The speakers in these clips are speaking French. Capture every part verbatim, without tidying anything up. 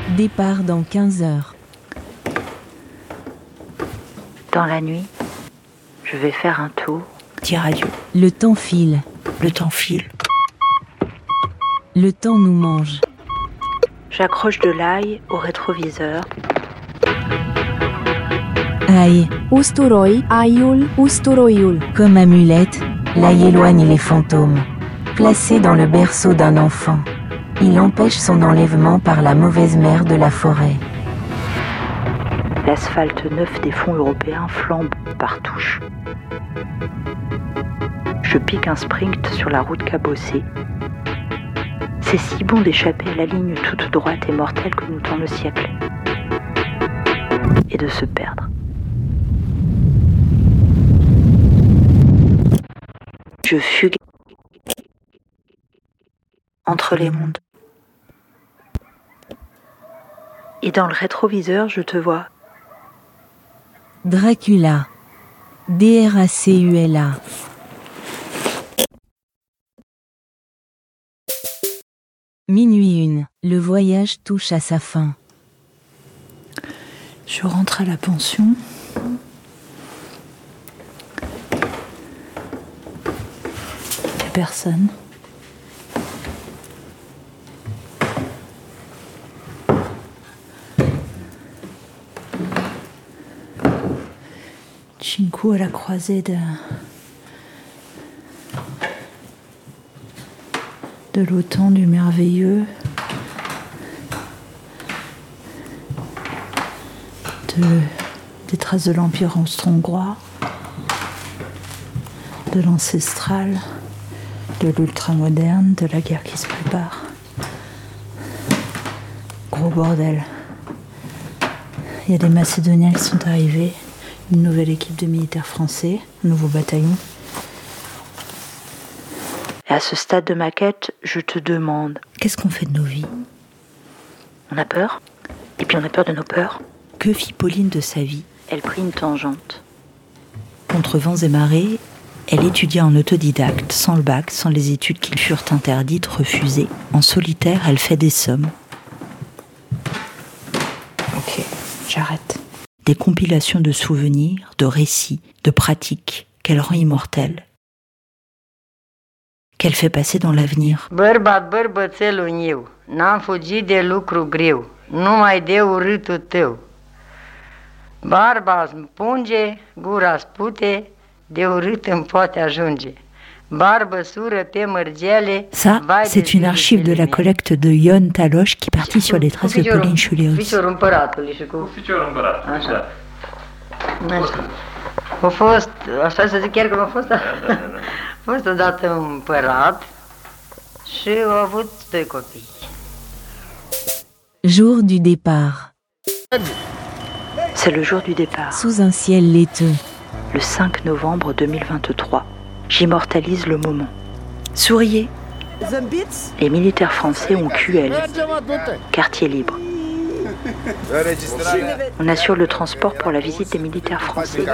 Départ dans quinze heures. Dans la nuit, je vais faire un tour. Dire adieu. Le temps file. Le temps file. Le temps nous mange. J'accroche de l'ail au rétroviseur. Aïe. Usturoi, aiul, usturoiul. Comme amulette, l'ail éloigne les fantômes. Placé dans le berceau d'un enfant, il empêche son enlèvement par la mauvaise mère de la forêt. L'asphalte neuf des fonds européens flambe par touches. Je pique un sprint sur la route cabossée. C'est si bon d'échapper à la ligne toute droite et mortelle que nous tend le siècle. Et de se perdre. Je fugue entre les mondes. Et dans le rétroviseur, je te vois. Dracula. D R A C U L A. Minuit une. Le voyage touche à sa fin. Je rentre à la pension. Il n'y a personne. Chinku à la croisée de, de l'autan du merveilleux, de, des traces de l'Empire austro-hongrois, de l'ancestral, de l'ultramoderne, de la guerre qui se prépare. Gros bordel. Il y a des Macédoniens qui sont arrivés. Une nouvelle équipe de militaires français, un nouveau bataillon. Et à ce stade de ma quête, je te demande... Qu'est-ce qu'on fait de nos vies ? On a peur ? Et puis on a peur de nos peurs. Que fit Pauline de sa vie ? Elle prit une tangente. Contre vents et marées, elle étudia en autodidacte, sans le bac, sans les études qui lui furent interdites, refusées. En solitaire, elle fait des sommes. Ok, j'arrête. Des compilations de souvenirs, de récits, de pratiques qu'elle rend immortelles, qu'elle fait passer dans l'avenir. Bărbat, bărbățelul meu, n-am fugit de lucru greu, numai de urâtul tău. Barba îmi punge, gura spute, de urât îmi poate ajunge. Ça, c'est une archive de la collecte de Ion Taloche qui partit sur les traces de Pauline Chulios. A fost, așa să zic chiar că a fost, a fost odată un împărat și a avut doi copii. Jour du départ. C'est le jour du départ. Sous un ciel laiteux. Le cinq novembre deux mille vingt-trois. J'immortalise le moment. Souriez. Les militaires français ont Q L, quartier libre. On assure le transport pour la visite des militaires français.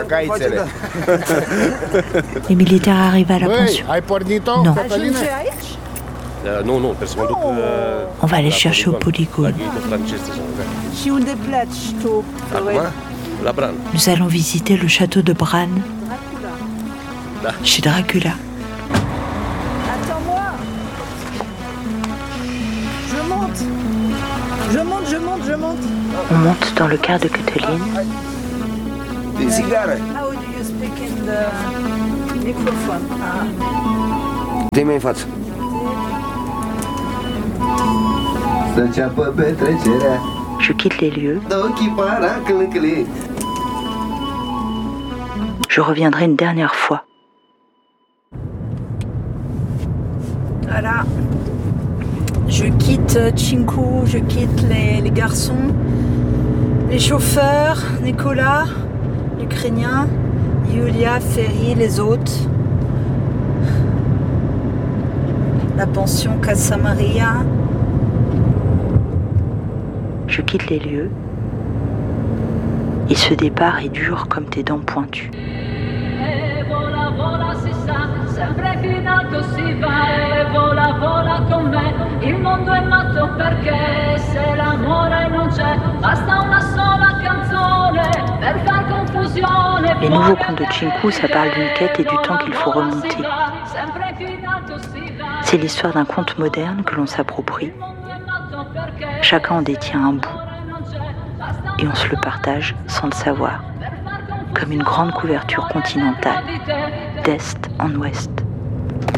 Les militaires arrivent à la pension. Non. On va les chercher au polygone. Nous allons visiter le château de Bran, chez Dracula. Attends-moi. Je monte. Je monte, je monte, je monte. On monte dans le car de Cutteline. How do you speak in the microphone? Dă-i mai în față. Să înceapă petrecerea. Je quitte les lieux. Je reviendrai une dernière fois. Voilà. Je quitte Chinku, je quitte les, les garçons, les chauffeurs, Nicolas, l'Ukrainien, Yulia, Ferry, les autres. La pension Casa Maria. Je quitte les lieux. Et ce départ est dur comme tes dents pointues. E vola, vola, si sa, sempre gridato si va. E vola, vola con me, il mondo è matto perché se l'amore non Les nouveaux contes de Cinku, ça parle d'une quête et du temps qu'il faut remonter. C'est l'histoire d'un conte moderne que l'on s'approprie. Chacun en détient un bout. Et on se le partage sans le savoir. Comme une grande couverture continentale, d'est en ouest.